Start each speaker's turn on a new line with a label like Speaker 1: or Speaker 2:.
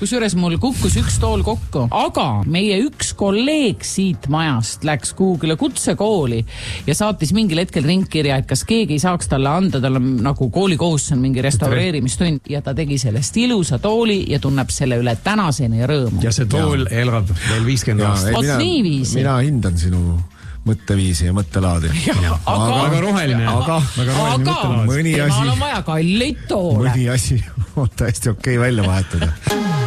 Speaker 1: kusjuures mul kukkus üks tool kokku, aga meie üks kolleeg siit majast läks kuhugile kutsekooli ja saatis mingil hetkel ringkirja, et kas keegi ei saaks talle anda, tal on nagu koolikohus on mingi restaureerimistund ja ta tegi sellest ilusa tooli ja tunneb selle üle tänaseni rõõmu.
Speaker 2: Ja see tool elab veel 50 aastat.
Speaker 3: Mina hindan sinu mõtteviisi ja mõttelaadi.
Speaker 2: Väga roheline.
Speaker 1: Aga
Speaker 3: mõni asi
Speaker 1: on vaja kalleid toole.
Speaker 3: Mõni asi on täiesti okei välja vahetada.